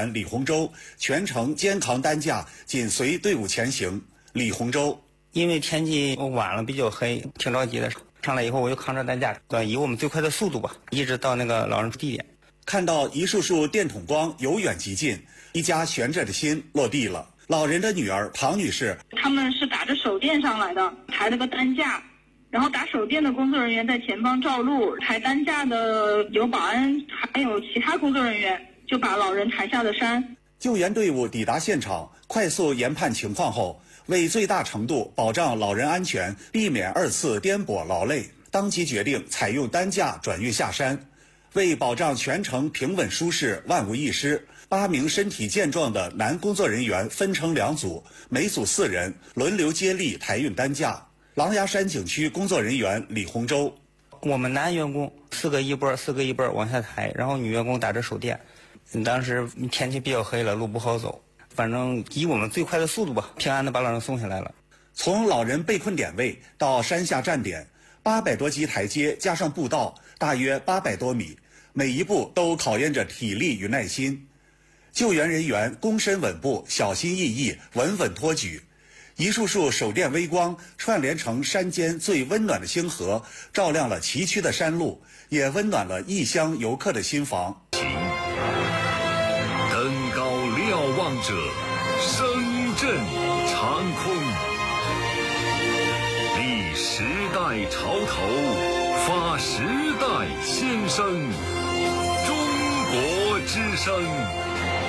员李洪洲全程肩扛担架，紧随队伍前行。李洪洲： 因为天气晚了，比较黑，挺着急的。上来以后，我就扛着担架，以我们最快的速度吧，一直到那个老人地点。 看到一束束电筒光由远及近，一家悬着的心落地了。老人的女儿唐女士， 他们是打着手电上来的，抬了个担架，然后打手电的工作人员在前方照路，抬担架的有保安，还有其他工作人员，就把老人抬下了山。 救援队伍抵达现场，快速研判情况后，为最大程度保障老人安全，避免二次颠簸劳累，当即决定采用担架转运下山。为保障全程平稳舒适、万无一失，8名身体健壮的男工作人员分成2组，每组4人，轮流接力抬运担架。狼牙山景区工作人员李洪洲： 我们男员工4个一波，4个一波往下抬，然后女员工打着手电。当时天气比较黑了，路不好走，反正以我们最快的速度吧，平安的把老人送下来了。 从老人被困点位到山下站点，800多级台阶加上步道，大约800多米，每一步都考验着体力与耐心。救援人员躬身稳步，小心翼翼，稳稳托举。一束束手电微光串联成山间最温暖的星河，照亮了崎岖的山路，也温暖了异乡游客的心房。 登高瞭望者，声震长空。立时代潮头，发时代先声。中国之声。